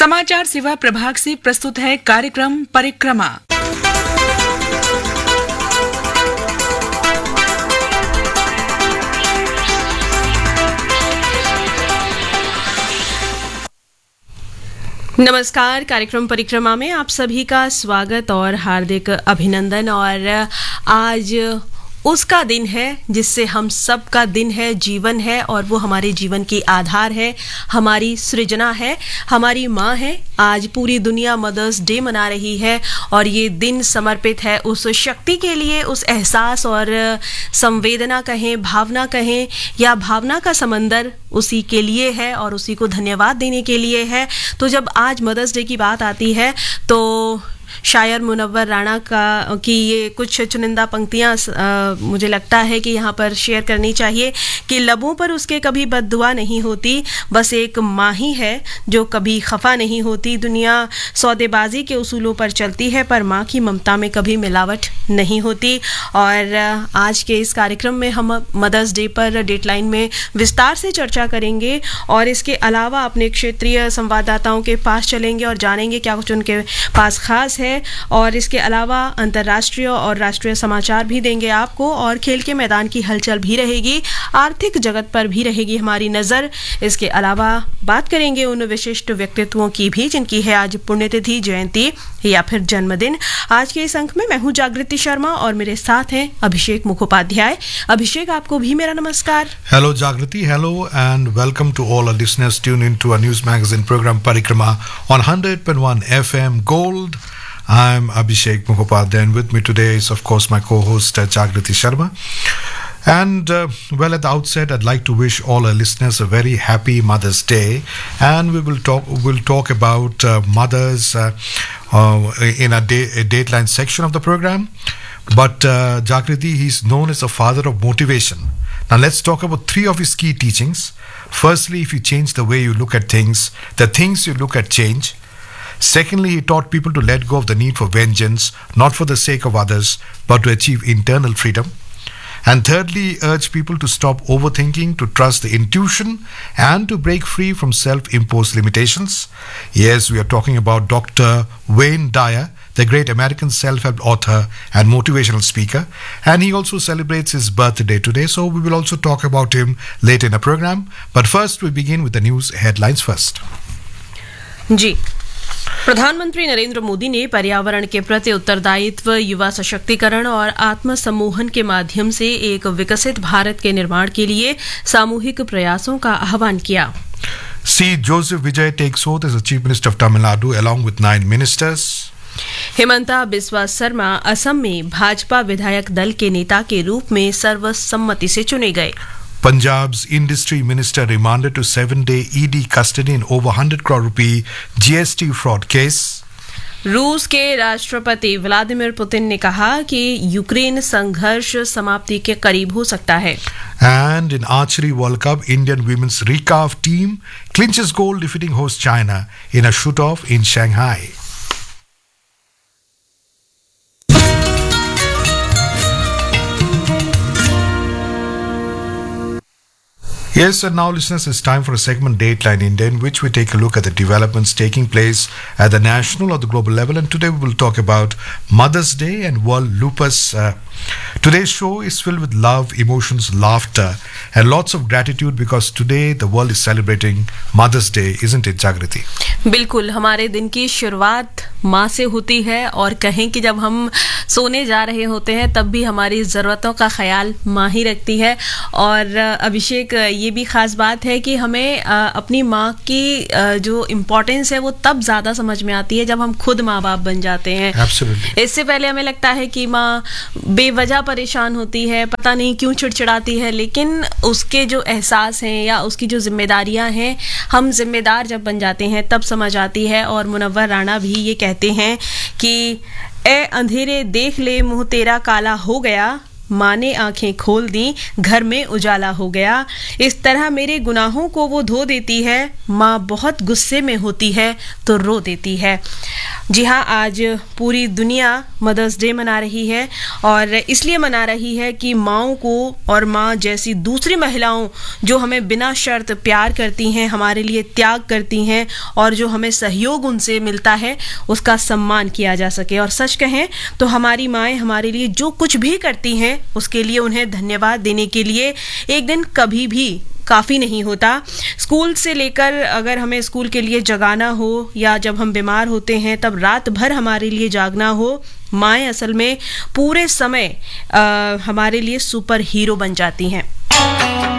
समाचार सेवा प्रभाग से प्रस्तुत है कार्यक्रम परिक्रमा। नमस्कार, कार्यक्रम परिक्रमा में आप सभी का स्वागत और हार्दिक अभिनंदन। और आज उसका दिन है जिससे हम सब का दिन है, जीवन है, और वो हमारे जीवन की आधार है, हमारी सृजना है, हमारी माँ है। आज पूरी दुनिया मदर्स डे मना रही है और ये दिन समर्पित है उस शक्ति के लिए, उस एहसास और संवेदना कहें, भावना कहें, या भावना का समंदर उसी के लिए है और उसी को धन्यवाद देने के लिए है। तो जब आज मदर्स डे की बात आती है तो शायर मुनव्वर राणा की ये कुछ चुनिंदा पंक्तियां मुझे लगता है कि यहाँ पर शेयर करनी चाहिए कि लबों पर उसके कभी बद्दुआ नहीं होती, बस एक माँ ही है जो कभी खफा नहीं होती। दुनिया सौदेबाजी के उसूलों पर चलती है पर माँ की ममता में कभी मिलावट नहीं होती। और आज के इस कार्यक्रम में हम मदर्स डे पर डेटलाइन में विस्तार से चर्चा करेंगे और इसके अलावा अपने क्षेत्रीय संवाददाताओं के पास चलेंगे और जानेंगे क्या कुछ उनके पास खास है। और इसके अलावा अंतर्राष्ट्रीय और राष्ट्रीय समाचार भी देंगे आपको, और खेल के मैदान की हलचल भी रहेगी, आर्थिक जगत पर भी रहेगी हमारी नजर। इसके अलावा बात करेंगे उन विशिष्ट व्यक्तित्वों की भी जिनकी है आज पुण्यतिथि, जयंती या फिर जन्मदिन। आज के इस अंक में मैं हूं जागृति शर्मा और मेरे साथ हैं अभिषेक मुखोपाध्याय। अभिषेक, आपको भी मेरा नमस्कार। हेलो जागृति, hello and welcome to all our listeners tune in to a news magazine programme परिक्रमा on 100.1 FM Gold. I'm Abhishek Mukhopadhyay, and with me today is, of course, my co-host Jagriti Sharma. And well, at the outset, I'd like to wish all our listeners a very happy Mother's Day, and we'll talk about mothers in a Dateline section of the program. But Jagriti, he's known as a father of motivation. Now let's talk about three of his key teachings. Firstly, if you change the way you look at things, the things you look at change. Secondly, he taught people to let go of the need for vengeance, not for the sake of others, but to achieve internal freedom. And thirdly, he urged people to stop overthinking, to trust the intuition, and to break free from self-imposed limitations. Yes, we are talking about Dr. Wayne Dyer, the great American self-help author and motivational speaker. And he also celebrates his birthday today, so we will also talk about him later in the program. But first, we begin with the news headlines first. जी, प्रधानमंत्री नरेंद्र मोदी ने पर्यावरण के प्रति उत्तरदायित्व, युवा सशक्तिकरण और आत्मसम्मोहन के माध्यम से एक विकसित भारत के निर्माण के लिए सामूहिक प्रयासों का आह्वान किया। C. Joseph Vijay takes oath as the Chief Minister of Tamil Nadu along with 9 ministers. Hemanta Biswa Sharma Assam में भाजपा विधायक दल के नेता के रूप में सर्वसम्मति से चुने गए। Punjab's industry minister remanded to 7-day ED custody in over 100 crore rupee GST fraud case. रूस के राष्ट्रपति व्लादिमीर पुतिन ने कहा कि यूक्रेन संघर्ष समाप्ति के करीब हो सकता है। And in Archery World Cup, Indian women's recurve team clinches gold defeating host China in a shoot-off in Shanghai. Yes, and now listeners, it's time for a segment Dateline India, in which we take a look at the developments taking place at the national or the global level. And today we will talk about Mother's Day and World Lupus. Today's show is filled with love, emotions, laughter, and lots of gratitude because today the world is celebrating Mother's Day, isn't it, Jagriti? बिल्कुल, हमारे दिन की शुरुआत माँ से होती है और कहें कि जब हम सोने जा रहे होते हैं तब भी हमारी ज़रूरतों का ख्याल माँ ही रखती है। और अभिषेक, ये भी ख़ास बात है कि हमें अपनी माँ की जो इम्पोर्टेंस है वो तब ज़्यादा समझ में आती है जब हम खुद माँ बाप बन जाते हैं। Absolutely. इससे पहले हमें लगता है कि माँ बेवजह परेशान होती है, पता नहीं क्यों चिड़चिड़ाती है, लेकिन उसके जो एहसास हैं या उसकी जो जिम्मेदारियाँ हैं, हम जिम्मेदार जब बन जाते हैं तब समझ आती है। और मुनव्वर राणा भी ये कहते हैं कि ए अंधेरे देख ले मुंह तेरा काला हो गया, माँ ने आंखें खोल दी, घर में उजाला हो गया। इस तरह मेरे गुनाहों को वो धो देती है, माँ बहुत गुस्से में होती है तो रो देती है। जी हाँ, आज पूरी दुनिया मदर्स डे मना रही है और इसलिए मना रही है कि माँओं को और माँ जैसी दूसरी महिलाओं जो हमें बिना शर्त प्यार करती हैं, हमारे लिए त्याग करती हैं और जो हमें सहयोग उनसे मिलता है उसका सम्मान किया जा सके। और सच कहें तो हमारी माएँ हमारे लिए जो कुछ भी करती हैं उसके लिए उन्हें धन्यवाद देने के लिए एक दिन कभी भी काफ़ी नहीं होता। स्कूल से लेकर अगर हमें स्कूल के लिए जगाना हो या जब हम बीमार होते हैं तब रात भर हमारे लिए जागना हो, माएँ असल में पूरे समय हमारे लिए सुपर हीरो बन जाती हैं।